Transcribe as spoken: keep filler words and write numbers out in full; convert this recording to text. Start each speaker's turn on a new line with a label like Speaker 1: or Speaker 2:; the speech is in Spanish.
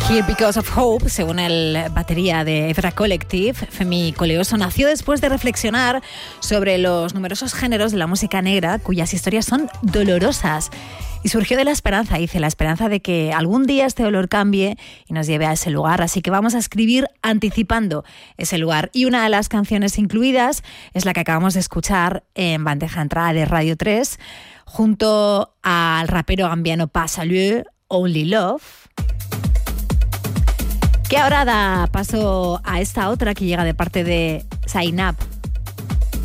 Speaker 1: Here Because of Hope, según el batería de Evra Collective, Femi Koleoso nació después de reflexionar sobre los numerosos géneros de la música negra cuyas historias son dolorosas. Y surgió de la esperanza, dice, la esperanza de que algún día este dolor cambie y nos lleve a ese lugar. Así que vamos a escribir anticipando ese lugar. Y una de las canciones incluidas es la que acabamos de escuchar en bandeja entrada de Radio tres, junto al rapero gambiano Pas Salut, Only Love, que ahora da paso a esta otra que llega de parte de Zainab.